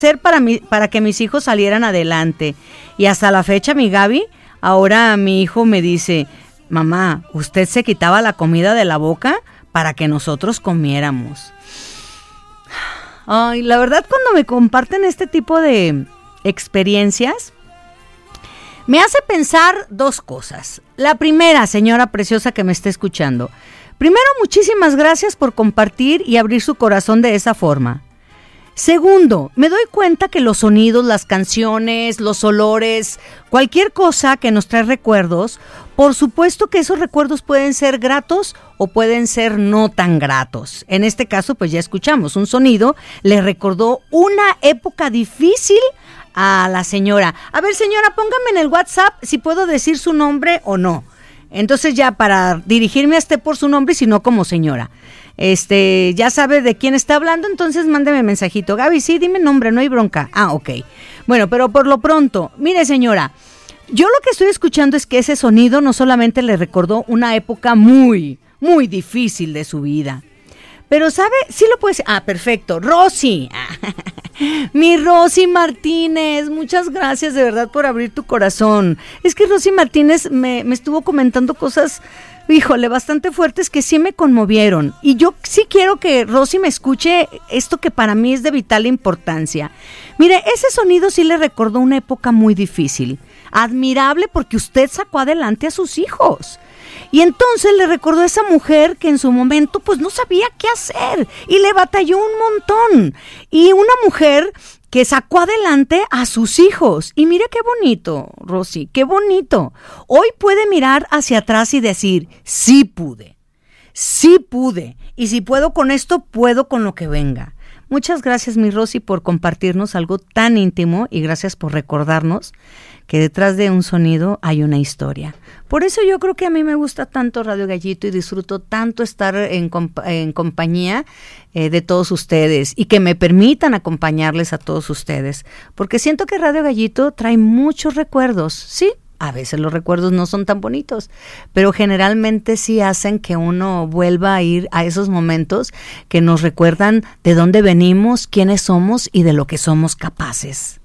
hacer para que mis hijos salieran adelante. Y hasta la fecha, mi Gaby, ahora mi hijo me dice, mamá, usted se quitaba la comida de la boca para que nosotros comiéramos. Ay, la verdad, cuando me comparten este tipo de experiencias, me hace pensar dos cosas. La primera, señora preciosa que me está escuchando. Primero, muchísimas gracias por compartir y abrir su corazón de esa forma. Segundo, me doy cuenta que los sonidos, las canciones, los olores, cualquier cosa que nos trae recuerdos, por supuesto que esos recuerdos pueden ser gratos o pueden ser no tan gratos. En este caso, pues ya escuchamos, un sonido le recordó una época difícil a la señora. A ver, señora, póngame en el WhatsApp si puedo decir su nombre o no. Entonces ya para dirigirme a usted por su nombre y si no como señora. Ya sabe de quién está hablando, entonces mándeme mensajito. Gaby, sí, dime nombre, no hay bronca. Ah, ok. Bueno, pero por lo pronto, mire señora, yo lo que estoy escuchando es que ese sonido no solamente le recordó una época muy, muy difícil de su vida. Pero, ¿sabe? Sí lo puede decir. Ah, perfecto. Rosy. Mi Rosy Martínez. Muchas gracias de verdad por abrir tu corazón. Es que Rosy Martínez me estuvo comentando cosas, híjole, bastante fuertes que sí me conmovieron. Y yo sí quiero que Rosy me escuche esto que para mí es de vital importancia. Mire, ese sonido sí le recordó una época muy difícil. Admirable porque usted sacó adelante a sus hijos. Y entonces le recordó a esa mujer que en su momento pues no sabía qué hacer y le batalló un montón. Y una mujer que sacó adelante a sus hijos. Y mire qué bonito, Rosy, qué bonito. Hoy puede mirar hacia atrás y decir, sí pude. Y si puedo con esto, puedo con lo que venga. Muchas gracias, mi Rosy, por compartirnos algo tan íntimo y gracias por recordarnos que detrás de un sonido hay una historia. Por eso yo creo que a mí me gusta tanto Radio Gallito y disfruto tanto estar en compañía de todos ustedes y que me permitan acompañarles a todos ustedes, porque siento que Radio Gallito trae muchos recuerdos, sí. A veces los recuerdos no son tan bonitos, pero generalmente sí hacen que uno vuelva a ir a esos momentos que nos recuerdan de dónde venimos, quiénes somos y de lo que somos capaces.